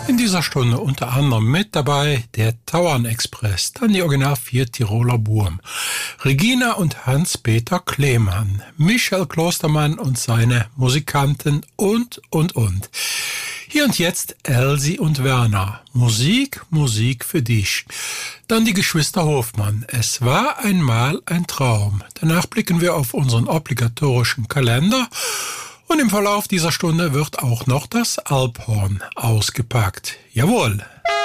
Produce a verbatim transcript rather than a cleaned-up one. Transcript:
In dieser Stunde unter anderem mit dabei der Tauern-Express, dann die Original vier Tiroler Burm, Regina und Hans-Peter Kleemann, Michel Klostermann und seine Musikanten und, und, und. Hier und jetzt Elsie und Werner. Musik, Musik für dich. Dann die Geschwister Hofmann. Es war einmal ein Traum. Danach blicken wir auf unseren obligatorischen Kalender. Und im Verlauf dieser Stunde wird auch noch das Alphorn ausgepackt. Jawohl!